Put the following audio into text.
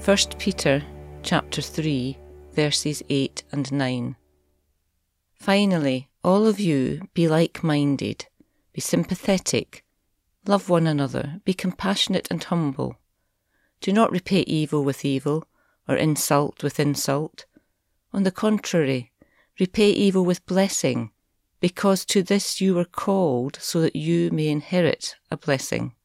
1 Peter chapter 3, verses 8 and 9. Finally, all of you be like-minded, be sympathetic, love one another, be compassionate and humble. Do not repay evil with evil, or insult with insult. On the contrary, repay evil with blessing, because to this you were called, so that you may inherit a blessing.